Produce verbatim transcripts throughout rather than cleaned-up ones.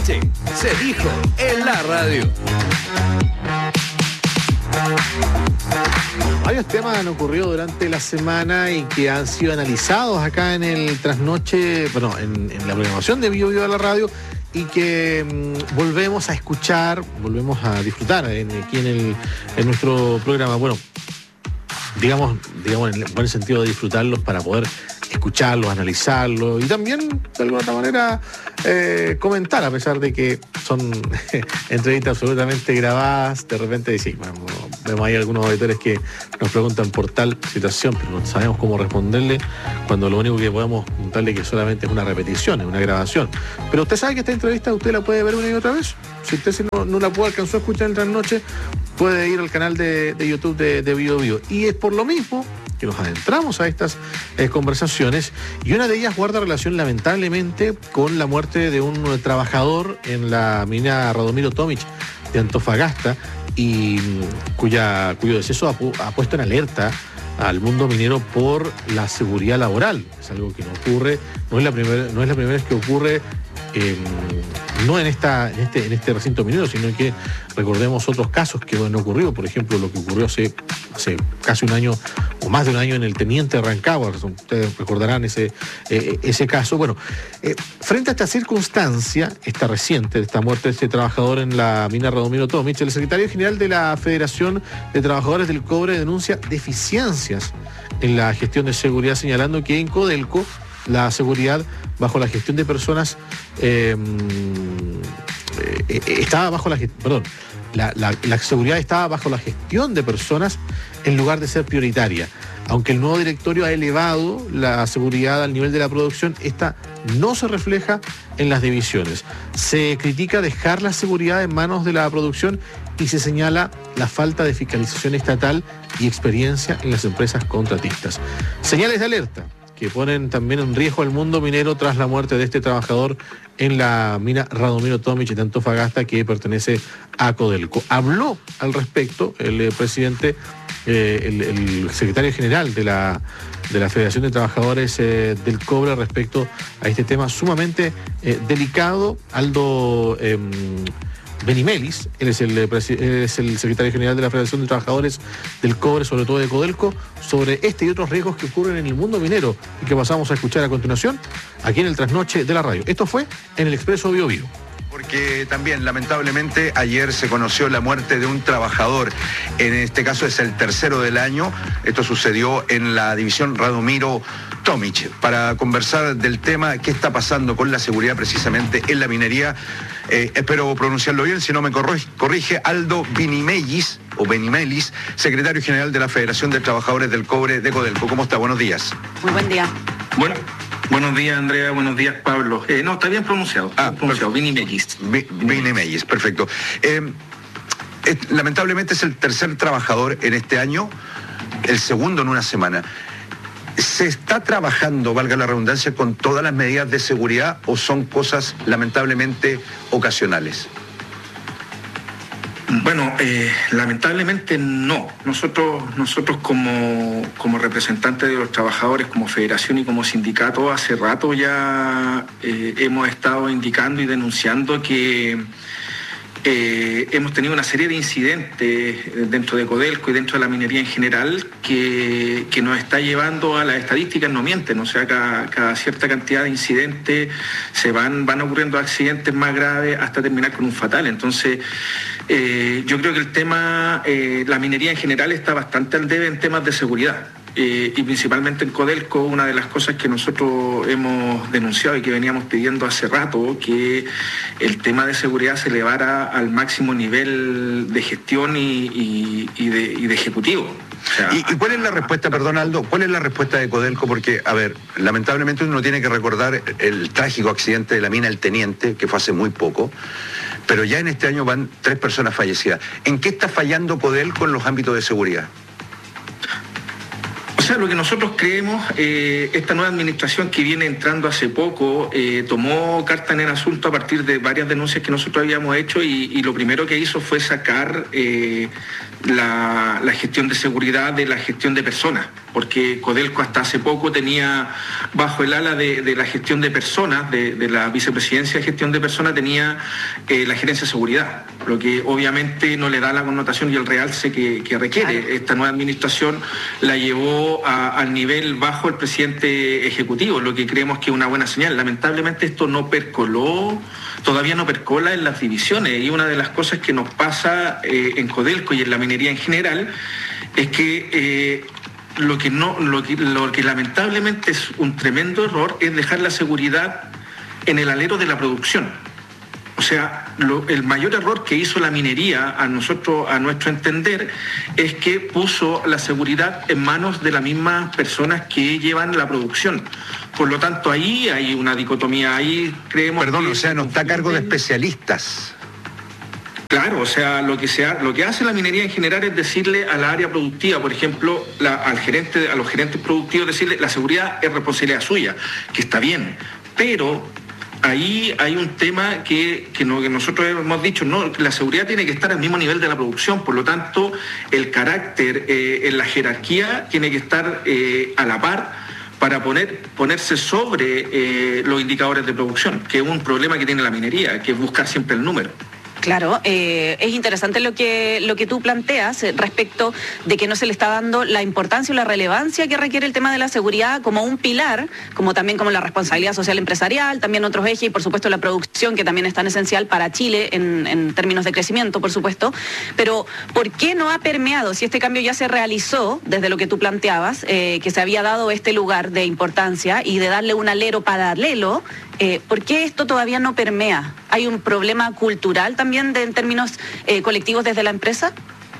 noche se dijo en la radio. Varios temas han ocurrido durante la semana y que han sido analizados acá en el trasnoche, bueno, en, en la programación de Bio Bio de la radio, y que mmm, volvemos a escuchar, volvemos a disfrutar en, aquí en, el, en nuestro programa. Bueno, digamos, digamos en el buen sentido de disfrutarlos para poder escucharlos, analizarlos y también de alguna otra manera eh, comentar, a pesar de que son entrevistas absolutamente grabadas. De repente sí, bueno, vemos ahí algunos auditores que nos preguntan por tal situación, pero no sabemos cómo responderle cuando lo único que podemos preguntarle que solamente es una repetición, es una grabación. Pero usted sabe que esta entrevista usted la puede ver una y otra vez. Si usted si no, no la pudo alcanzó a escuchar en la noche, puede ir al canal de, de YouTube de, de Bio Bio. Y es por lo mismo que nos adentramos a estas eh, conversaciones, y una de ellas guarda relación lamentablemente con la muerte de un trabajador en la mina Radomiro Tomic de Antofagasta, y cuya, cuyo deceso ha, pu- ha puesto en alerta al mundo minero por la seguridad laboral. Es algo que no ocurre, no es la primera, no es la primera vez que ocurre, eh, no en esta, en este, en este recinto minero, sino que recordemos otros casos que han ocurrido. Por ejemplo, lo que ocurrió hace, hace casi un año o más de un año en el Teniente Rancagua. Ustedes recordarán ese, eh, ese caso. Bueno, eh, frente a esta circunstancia, esta reciente, esta muerte de este trabajador en la mina Radomiro Tomic, el secretario general de la Federación de Trabajadores del Cobre denuncia deficiencias en la gestión de seguridad, señalando que en Codelco la seguridad bajo la gestión de personas eh, eh, estaba bajo la perdón, la, la, la seguridad estaba bajo la gestión de personas en lugar de ser prioritaria. Aunque el nuevo directorio ha elevado la seguridad al nivel de la producción, esta no se refleja en las divisiones. Se critica dejar la seguridad en manos de la producción y se señala la falta de fiscalización estatal y experiencia en las empresas contratistas. Señales de alerta que ponen también en riesgo al mundo minero tras la muerte de este trabajador en la mina Radomiro Tomic de Antofagasta, que pertenece a Codelco. Habló al respecto el eh, presidente, eh, el, el secretario general de la, de la Federación de Trabajadores eh, del Cobre respecto a este tema sumamente eh, delicado. Aldo eh, Benimelis, él es, el, él es el secretario general de la Federación de Trabajadores del Cobre, sobre todo de Codelco, sobre este y otros riesgos que ocurren en el mundo minero y que pasamos a escuchar a continuación aquí en el trasnoche de la radio. Esto fue en el Expreso Bio Bio. Porque también, lamentablemente, ayer se conoció la muerte de un trabajador. En este caso es el tercero del año. Esto sucedió en la división Radomiro Tomic. Para conversar del tema, qué está pasando con la seguridad precisamente en la minería, eh, espero pronunciarlo bien, si no me corrige, Aldo Benimelis, o Benimelis, secretario general de la Federación de Trabajadores del Cobre de Codelco. ¿Cómo está? Buenos días. Muy buen día. Bueno. Buenos días, Andrea. Buenos días, Pablo. Eh, no, está bien pronunciado. Está Ah, bien pronunciado. Benimelis. Benimelis, perfecto. Eh, es, lamentablemente es el tercer trabajador en este año, el segundo en una semana. ¿Se está trabajando, valga la redundancia, con todas las medidas de seguridad o son cosas lamentablemente ocasionales? Bueno, eh, lamentablemente no. Nosotros, nosotros como, como representantes de los trabajadores, como federación y como sindicato, hace rato ya eh, hemos estado indicando y denunciando que eh, hemos tenido una serie de incidentes dentro de Codelco y dentro de la minería en general que, que nos está llevando a las estadísticas no mienten. O sea, cada, cada cierta cantidad de incidentes se van, van ocurriendo accidentes más graves hasta terminar con un fatal. Entonces, Eh, yo creo que el tema, eh, la minería en general está bastante al debe en temas de seguridad. Eh, y principalmente en Codelco, una de las cosas que nosotros hemos denunciado y que veníamos pidiendo hace rato, que el tema de seguridad se elevara al máximo nivel de gestión y, y, y, de, y de ejecutivo. O sea, ¿Y, ¿Y cuál es la respuesta, perdón Aldo, cuál es la respuesta de Codelco? Porque, a ver, lamentablemente uno tiene que recordar el trágico accidente de la mina El Teniente, que fue hace muy poco, pero ya en este año van tres personas fallecidas. ¿En qué está fallando Codelco en los ámbitos de seguridad? O sea, lo que nosotros creemos, eh, esta nueva administración que viene entrando hace poco, eh, tomó carta en el asunto a partir de varias denuncias que nosotros habíamos hecho y, y lo primero que hizo fue sacar eh, la, la gestión de seguridad de la gestión de personas. porque Codelco hasta hace poco tenía bajo el ala de, de la gestión de personas, de, de la vicepresidencia de gestión de personas, tenía eh, la gerencia de seguridad, lo que obviamente no le da la connotación y el realce que, que requiere. Claro. Esta nueva administración la llevó a, al nivel bajo el presidente ejecutivo, lo que creemos que es una buena señal. Lamentablemente esto no percoló, todavía no percola en las divisiones, y una de las cosas que nos pasa eh, en Codelco y en la minería en general es que eh, Lo que, no, lo, que, lo que lamentablemente es un tremendo error es dejar la seguridad en el alero de la producción. O sea, lo, el mayor error que hizo la minería, a nosotros, a nuestro entender, es que puso la seguridad en manos de las mismas personas que llevan la producción. Por lo tanto, ahí hay una dicotomía, ahí creemos... Perdón, que o sea, no está a cargo de especialistas. Claro, o sea, lo que, se ha, lo que hace la minería en general es decirle a la área productiva, por ejemplo, la, al gerente, a los gerentes productivos, decirle la seguridad es responsabilidad suya, que está bien, pero ahí hay un tema que, que, no, que nosotros hemos dicho, no, la seguridad tiene que estar al mismo nivel de la producción, por lo tanto, el carácter eh, en la jerarquía tiene que estar eh, a la par para poner, ponerse sobre eh, los indicadores de producción, que es un problema que tiene la minería, que es buscar siempre el número. Claro, eh, es interesante lo que, lo que tú planteas eh, respecto de que no se le está dando la importancia o la relevancia que requiere el tema de la seguridad como un pilar, como también como la responsabilidad social empresarial, también otros ejes y por supuesto la producción, que también es tan esencial para Chile en, en términos de crecimiento, por supuesto. Pero ¿por qué no ha permeado, si este cambio ya se realizó desde lo que tú planteabas, eh, que se había dado este lugar de importancia y de darle un alero paralelo? Eh, ¿Por qué esto todavía no permea? ¿Hay un problema cultural también de, en términos eh, colectivos desde la empresa?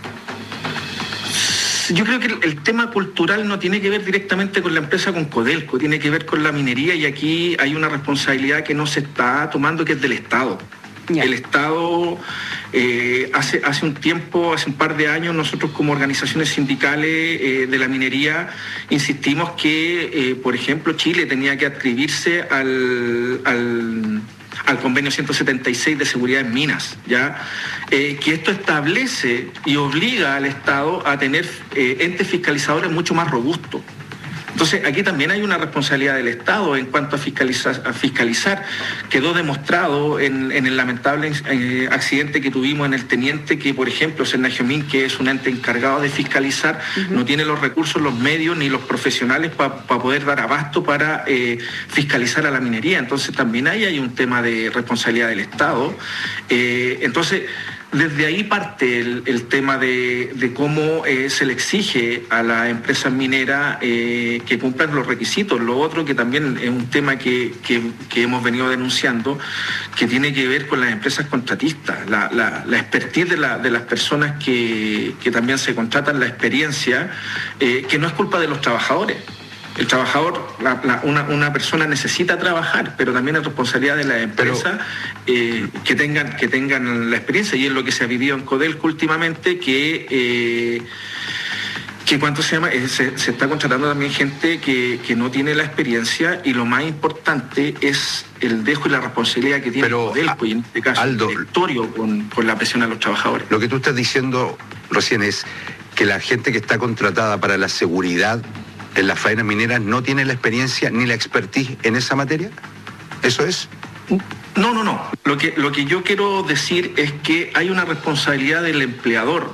Yo creo que el, el tema cultural no tiene que ver directamente con la empresa, con Codelco, tiene que ver con la minería, y aquí hay una responsabilidad que no se está tomando, que es del Estado. Yeah. El Estado, eh, hace, hace un tiempo, hace un par de años, nosotros como organizaciones sindicales eh, de la minería insistimos que, eh, por ejemplo, Chile tenía que adscribirse al, al, al convenio ciento setenta y seis de seguridad en minas, ¿ya? Eh, que esto establece y obliga al Estado a tener eh, entes fiscalizadores mucho más robustos. Entonces, aquí también hay una responsabilidad del Estado en cuanto a fiscalizar. A fiscalizar. Quedó demostrado en, en el lamentable eh, accidente que tuvimos en el Teniente, que, por ejemplo, Senajomín, que es un ente encargado de fiscalizar, uh-huh. no tiene los recursos, los medios ni los profesionales para pa poder dar abasto para eh, fiscalizar a la minería. Entonces, también ahí hay un tema de responsabilidad del Estado. Eh, entonces... Desde ahí parte el, el tema de, de cómo eh, se le exige a las empresas mineras eh, que cumplan los requisitos. Lo otro, que también es un tema que, que, que hemos venido denunciando, que tiene que ver con las empresas contratistas, la, la, la expertise de, la, de las personas que, que también se contratan, la experiencia, eh, que no es culpa de los trabajadores. El trabajador, la, la, una, una persona necesita trabajar, pero también es responsabilidad de la empresa eh, que tengan que tengan la experiencia, y es lo que se ha vivido en Codelco últimamente, que eh, que cuánto se llama eh, se, se está contratando también gente que, que no tiene la experiencia, y lo más importante es el dejo y la responsabilidad que tiene pero, Codelco, y en este caso Aldo, el directorio con, con la presión a los trabajadores. Lo que tú estás diciendo recién es que la gente que está contratada para la seguridad en las faenas mineras no tiene la experiencia ni la expertise en esa materia. ¿Eso es? No, no, no. Lo que, lo que yo quiero decir es que hay una responsabilidad del empleador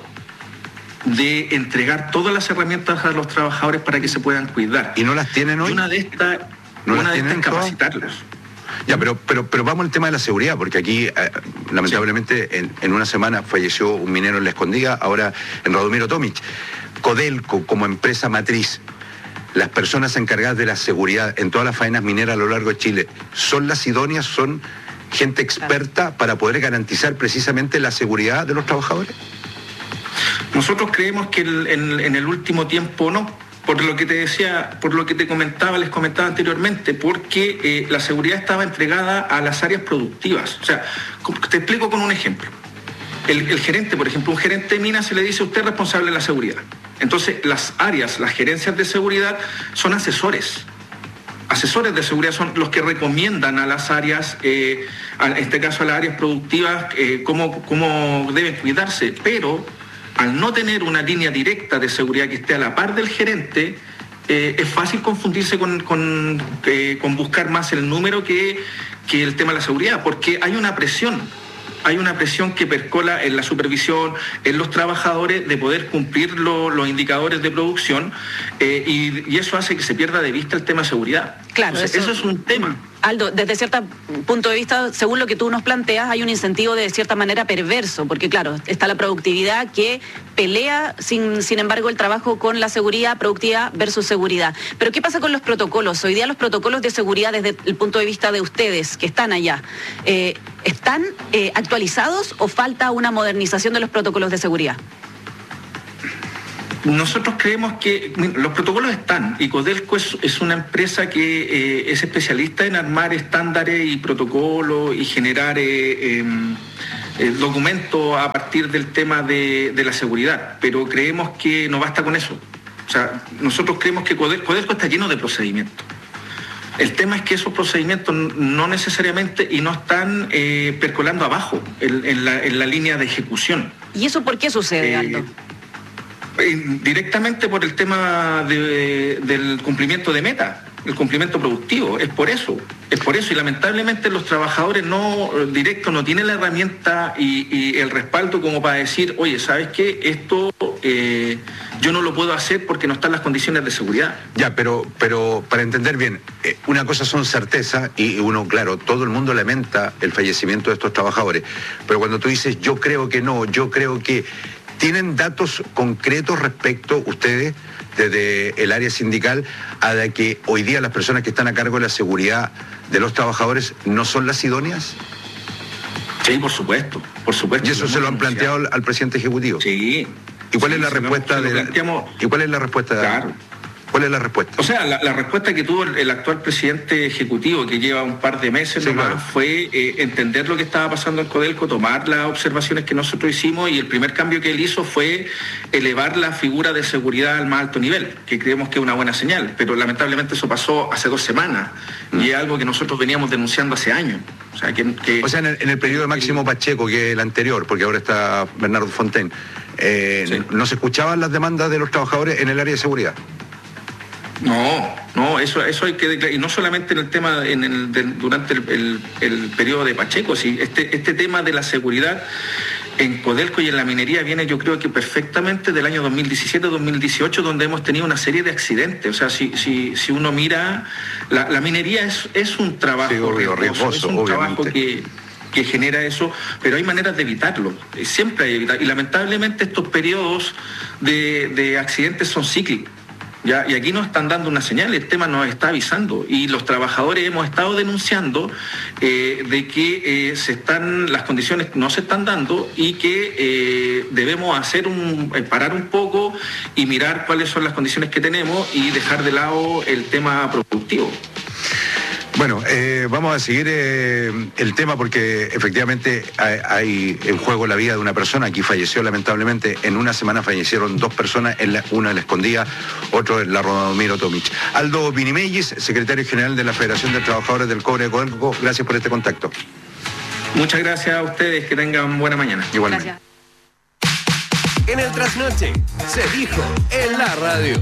de entregar todas las herramientas a los trabajadores para que se puedan cuidar. ¿Y no las tienen hoy? Y una de estas ¿No una de estas es capacitarlos. Ya, pero, pero, pero vamos al tema de la seguridad, porque aquí, eh, lamentablemente, sí. en, en una semana falleció un minero en La Escondida, ahora en Radomiro Tomic. Codelco, como empresa matriz, las personas encargadas de la seguridad en todas las faenas mineras a lo largo de Chile, ¿son las idóneas, son gente experta para poder garantizar precisamente la seguridad de los trabajadores? Nosotros creemos que el, en, en el último tiempo no, por lo que te decía, por lo que te comentaba, les comentaba anteriormente, porque eh, la seguridad estaba entregada a las áreas productivas. O sea, te explico con un ejemplo. El, el gerente, por ejemplo, un gerente de minas se le dice: usted es responsable de la seguridad. Entonces, las áreas, las gerencias de seguridad son asesores. Asesores de seguridad son los que recomiendan a las áreas, eh, en este caso a las áreas productivas, eh, cómo, cómo deben cuidarse. Pero, al no tener una línea directa de seguridad que esté a la par del gerente, eh, es fácil confundirse con, con, eh, con buscar más el número que, que el tema de la seguridad, porque hay una presión. Hay una presión que percola en la supervisión, en los trabajadores, de poder cumplir lo, los indicadores de producción, eh, y, y eso hace que se pierda de vista el tema de seguridad. Claro, Entonces, eso, eso es un tema. Aldo, desde cierto punto de vista, según lo que tú nos planteas, hay un incentivo de cierta manera perverso, porque claro, está la productividad que pelea, sin, sin embargo, el trabajo con la seguridad, productividad versus seguridad. Pero ¿qué pasa con los protocolos? Hoy día los protocolos de seguridad, desde el punto de vista de ustedes, que están allá, eh, ¿están eh, actualizados o falta una modernización de los protocolos de seguridad? Nosotros creemos que los protocolos están, y Codelco es, es una empresa que eh, es especialista en armar estándares y protocolos y generar eh, eh, eh, documentos a partir del tema de, de la seguridad, pero creemos que no basta con eso. O sea, nosotros creemos que Codelco, Codelco está lleno de procedimientos. El tema es que esos procedimientos no necesariamente y no están eh, percolando abajo en, en, la, en la línea de ejecución. ¿Y eso por qué sucede, eh, Aldo? Directamente por el tema de, del cumplimiento de meta, el cumplimiento productivo, es por eso, es por eso, y lamentablemente los trabajadores no directos no tienen la herramienta y, y el respaldo como para decir, oye, ¿sabes qué? Esto eh, yo no lo puedo hacer porque no están las condiciones de seguridad. Ya, pero, pero para entender bien, eh, una cosa son certezas y uno, claro, todo el mundo lamenta el fallecimiento de estos trabajadores, pero cuando tú dices yo creo que no, yo creo que... ¿Tienen datos concretos respecto, ustedes, desde el área sindical, a de que hoy día las personas que están a cargo de la seguridad de los trabajadores no son las idóneas? Sí, por supuesto, por supuesto. ¿Y eso se lo han planteado al, al presidente ejecutivo? Sí. ¿Y cuál sí, es la respuesta de la, ¿Y cuál es la respuesta? Claro. ¿Cuál es la respuesta? O sea, la, la respuesta que tuvo el, el actual presidente ejecutivo, que lleva un par de meses sí, nomás, claro. fue eh, entender lo que estaba pasando en Codelco, tomar las observaciones que nosotros hicimos, y el primer cambio que él hizo fue elevar la figura de seguridad al más alto nivel, que creemos que es una buena señal, pero lamentablemente eso pasó hace dos semanas, mm. y es algo que nosotros veníamos denunciando hace años. O sea, que, que, o sea en, el, en el periodo de Máximo Pacheco, que es el anterior, porque ahora está Bernardo Fontaine, eh, sí. ¿no se escuchaban las demandas de los trabajadores en el área de seguridad? No, no, eso, eso hay que declarar, y no solamente en el tema, en el, de, durante el, el, el periodo de Pacheco, sí, este, este tema de la seguridad en Codelco y en la minería viene, yo creo que perfectamente del año dos mil diecisiete dos mil dieciocho, donde hemos tenido una serie de accidentes. O sea, si, si, si uno mira, la, la minería es, es un trabajo sí, obvio, riesgoso, riesgoso, es un obviamente. trabajo que... que genera eso, pero hay maneras de evitarlo, siempre hay que evitar, y lamentablemente estos periodos de, de accidentes son cíclicos. Ya, y aquí nos están dando una señal, el tema nos está avisando, y los trabajadores hemos estado denunciando eh, de que eh, se están, las condiciones no se están dando, y que eh, debemos hacer un, eh, parar un poco y mirar cuáles son las condiciones que tenemos y dejar de lado el tema productivo. Bueno, eh, vamos a seguir eh, el tema porque efectivamente hay, hay en juego la vida de una persona. Aquí falleció lamentablemente, en una semana fallecieron dos personas, en la, una en la Escondida, otro en la Radomiro Tomic. Aldo Vinimelles, secretario general de la Federación de Trabajadores del Cobre de Codelco, gracias por este contacto. Muchas gracias a ustedes, que tengan buena mañana. Igualmente. Gracias. En el Trasnoche se dijo en la radio.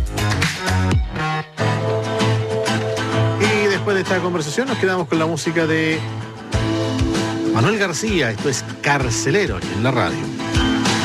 Después de esta conversación nos quedamos con la música de Manuel García. Esto es Carcelero, aquí en la radio.